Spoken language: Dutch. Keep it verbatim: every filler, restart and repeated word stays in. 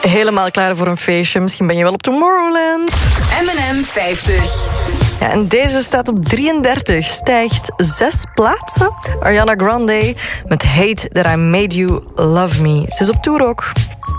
Helemaal klaar voor een feestje. Misschien ben je wel op Tomorrowland. M en M vijftig. Ja, en deze staat op drieëndertig. Stijgt zes plaatsen. Ariana Grande met Hate That I Made You Love Me. Ze is op tour ook.